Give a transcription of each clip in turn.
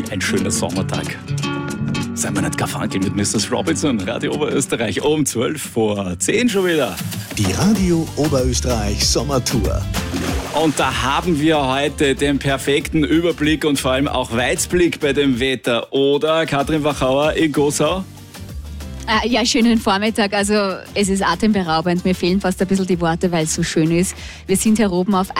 Ein schöner Sommertag. Seien wir nicht Garfunkel mit Mrs. Robinson, Radio Oberösterreich, um 12:10 schon wieder. Die Radio Oberösterreich Sommertour. Und da haben wir heute den perfekten Überblick und vor allem auch Weitblick bei dem Wetter. Oder, Katrin Wachauer in Gosau? Ja, schönen Vormittag. Also es ist atemberaubend. Mir fehlen fast ein bisschen die Worte, weil es so schön ist. Wir sind hier oben auf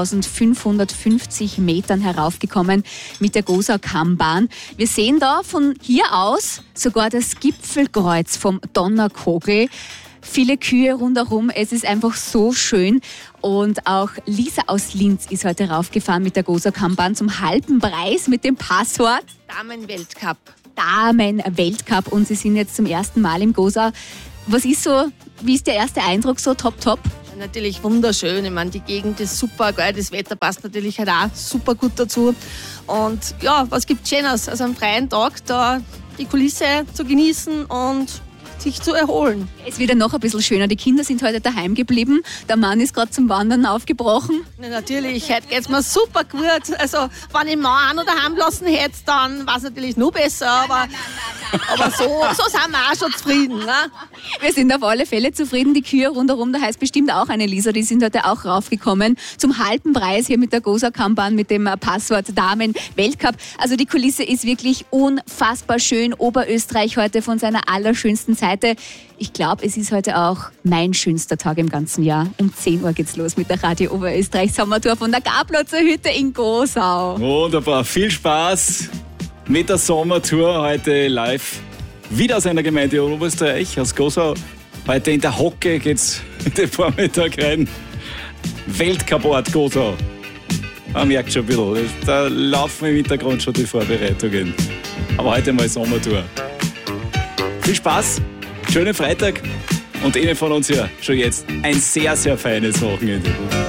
1550 Metern heraufgekommen mit der Gosau-Kammbahn. Wir sehen da von hier aus sogar das Gipfelkreuz vom Donnerkogel. Viele Kühe rundherum, es ist einfach so schön. Und auch Lisa aus Linz ist heute raufgefahren mit der Gosau-Kammbahn zum halben Preis mit dem Passwort Damenweltcup. Damenweltcup und Sie sind jetzt zum ersten Mal im Gosau. Wie ist der erste Eindruck so top? Natürlich wunderschön. Ich meine, die Gegend ist super geil. Das Wetter passt natürlich halt auch super gut dazu. Und ja, was gibt's Schönes? Also am freien Tag da die Kulisse zu genießen und sich zu erholen. Es wird ja noch ein bisschen schöner. Die Kinder sind heute daheim geblieben. Der Mann ist gerade zum Wandern aufgebrochen. Ja, natürlich, heute geht's mir super gut. Also, wenn ich den Mann auch noch daheim lassen hätte, dann war es natürlich noch besser. Aber so sind wir auch schon zufrieden. Ne? Wir sind auf alle Fälle zufrieden. Die Kühe rundherum, da heißt bestimmt auch eine Lisa, die sind heute auch raufgekommen. Zum halben Preis hier mit der Gosau-Kammbahn, mit dem Passwort Damen-Weltcup. Also die Kulisse ist wirklich unfassbar schön. Oberösterreich heute von seiner allerschönsten Seite. Ich glaube, es ist heute auch mein schönster Tag im ganzen Jahr. Um 10 Uhr geht's los mit der Radio Oberösterreich Sommertour von der Garplatzer Hütte in Gosau. Wunderbar, viel Spaß mit der Sommertour heute live. Wieder aus einer Gemeinde Oberösterreich, aus Gosau. Heute in der Hocke geht's in den Vormittag rein. Weltcup-Ort Gosau. Man merkt schon ein bisschen, da laufen im Hintergrund schon die Vorbereitungen. Aber heute mal Sommertour. Viel Spaß, schönen Freitag und Ihnen von uns hier schon jetzt ein sehr, sehr feines Wochenende.